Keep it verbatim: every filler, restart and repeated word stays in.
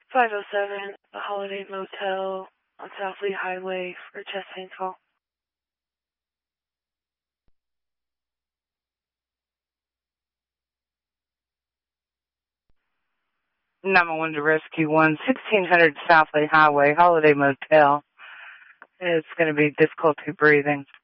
five oh seven, the Holiday Motel on South Lee Highway for a chest pain call. nine one one to Rescue one, sixteen hundred South Lee Highway, Holiday Motel. It's going to be difficulty breathing.